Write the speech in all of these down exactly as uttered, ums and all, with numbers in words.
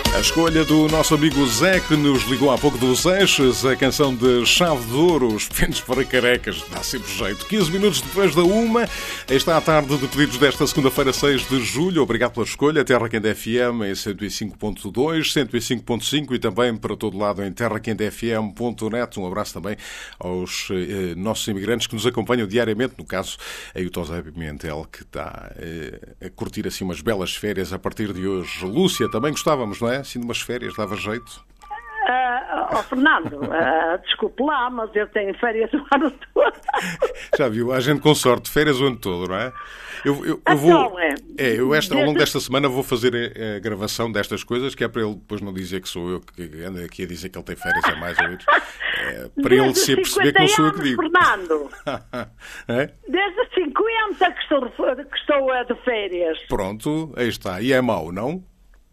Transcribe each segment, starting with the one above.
A escolha do nosso amigo Zé, que nos ligou há pouco dos Eixes, a canção de Chave de Ouro, os pequenos para carecas, dá sempre jeito. quinze minutos depois da uma, está a tarde de pedidos desta segunda-feira, seis de julho. Obrigado pela escolha. Terra Quente F M em cento e cinco ponto dois, cento e cinco ponto cinco e também para todo lado em terra quente f m ponto net. Um abraço também aos eh, nossos imigrantes que nos acompanham diariamente, no caso, aí o Tosé Pimentel, que está eh, a curtir assim umas belas férias a partir de hoje. Lúcia, também gostávamos, não é? Assim de umas férias, dava jeito? Uh, oh, Fernando, uh, desculpe lá, mas eu tenho férias o ano todo. Já viu? Há gente com sorte, férias o ano todo, não é? Eu, eu, eu vou, é, eu esta, ao longo desta semana vou fazer a, a gravação destas coisas, que é para ele depois não dizer que sou eu que ando aqui a dizer que ele tem férias a mais ou menos. É, para ele se perceber que não sou eu que digo. Fernando, é? Desde cinquenta que estou, que estou de férias. Pronto, aí está. E é mau, não?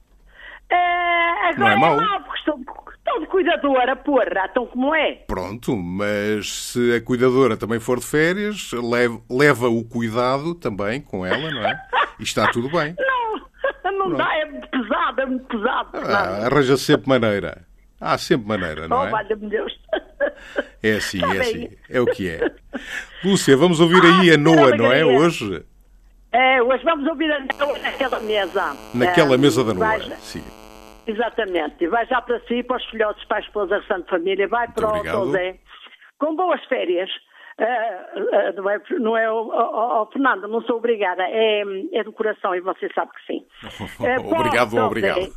É, agora não é mau? É mau porque estou, estou de cuidadora, porra, então como é? Pronto, mas se a cuidadora também for de férias, leva, leva o cuidado também com ela, não é? E está tudo bem. Não, não Pronto. Dá, é muito pesado, é muito pesado. Ah, arranja sempre maneira. Há sempre maneira, não é? Oh, valha-me Deus. É assim, é assim. É o que é. Lúcia, vamos ouvir aí a Noa, não é, hoje? É, hoje vamos ouvir a Noa naquela mesa. Naquela é, mesa da Noa, vai, sim. Exatamente. E vai já para si, para os filhotes, para a esposa, a restante família, vai Muito para obrigado. o José. Com boas férias. Uh, uh, não é, não é oh, oh, oh, Fernando, não sou obrigada. É, é do coração e você sabe que sim. Uh, obrigado, pô, obrigado.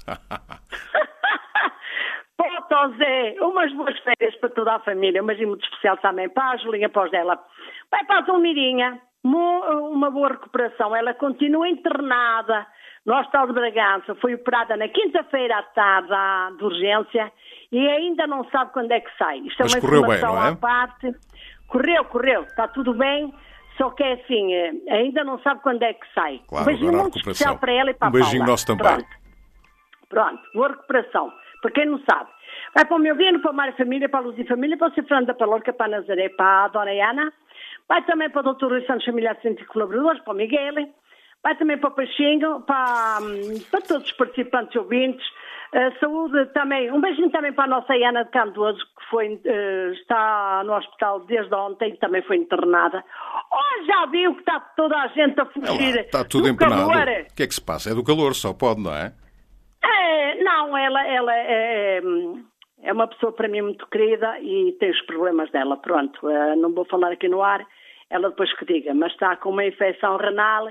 Pô, José, umas boas férias para toda a família, mas e muito especial também para a Julinha, para os dela. Vai para a Zulmirinha. Uma boa recuperação. Ela continua internada no Hospital de Bragança. Foi operada na quinta-feira à tarde de urgência e ainda não sabe quando é que sai. Isto Mas é uma correu bem, informação não é? à parte. Correu, correu. Está tudo bem. Só que é assim, ainda não sabe quando é que sai. Claro, um beijinho muito recuperação. especial para ela e para um a Paula. Um beijinho nosso também. Pronto. Pronto. Boa recuperação. Para quem não sabe. Vai para o meu Vino, para a Mário Família, para a Luz e Família, para o Sr. Fernando da Palorca, para a Nazaré, para a Dona Ana. Vai também para o doutor Luís Santos Família Assistente e Colaboradores, para o Miguel. Vai também para o Peixinho, para, para todos os participantes e ouvintes. Uh, saúde também. Um beijinho também para a nossa Ana de Candoso, que foi, uh, está no hospital desde ontem, também foi internada. Oh, já viu que está toda a gente a fugir. É lá, está tudo do empenado. calor. O que é que se passa? É do calor, só pode, não é? É, não, ela, ela é, é uma pessoa para mim muito querida e tem os problemas dela, pronto. Uh, não vou falar aqui no ar, ela depois que diga, mas está com uma infecção renal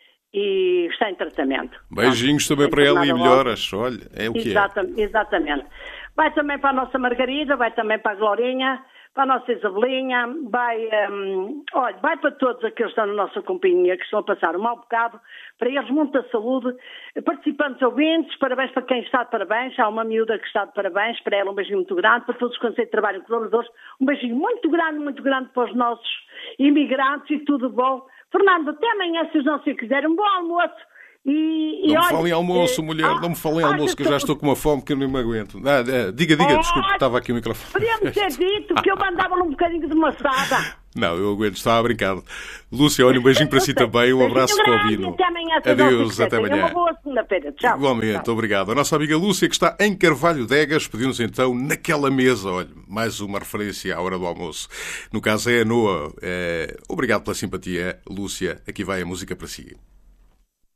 e está em tratamento. Beijinhos pronto, também para ela e melhoras, olha, é o que Exatamente, é. Exatamente. Vai também para a nossa Margarida, vai também para a Glorinha, para a nossa Isabelinha, vai, um, olha, vai para todos aqueles que estão na nossa companhia, que estão a passar um mau bocado, para eles muita saúde, participantes ouvintes, parabéns para quem está de parabéns, há uma miúda que está de parabéns, para ela um beijinho muito grande, para todos os conselhos de trabalho e colaboradores, um beijinho muito grande, muito grande para os nossos imigrantes e tudo bom. Fernando, até amanhã, se os não se quiserem, um bom almoço. E, e não me olha, falem almoço, eh, mulher, ah, não me falem almoço, que eu já estou com uma fome que eu não me aguento. Ah, ah, diga, diga, oh, desculpe, estava aqui o microfone. Podia-me ter dito que eu mandava-lhe um bocadinho de maçada. Não, eu aguento, estava a brincar. Lúcia, olha, um beijinho para si também, um abraço para o Vino. Até amanhã. Adeus, até amanhã. Uma boa segunda-feira. Tchau. Igualmente, Tchau. Obrigado. A nossa amiga Lúcia, que está em Carvalho de Egas, pediu-nos então naquela mesa, olha, mais uma referência à hora do almoço. No caso é a Noa. É... Obrigado pela simpatia, Lúcia. Aqui vai a música para si.